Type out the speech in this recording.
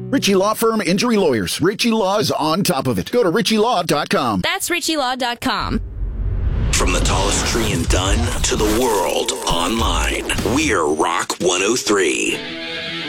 Ritchie Law Firm Injury Lawyers. Ritchie Law is on top of it. Go to ritchielaw.com. That's ritchielaw.com. From the tallest tree in Dunn to the world online, we're Rock 103.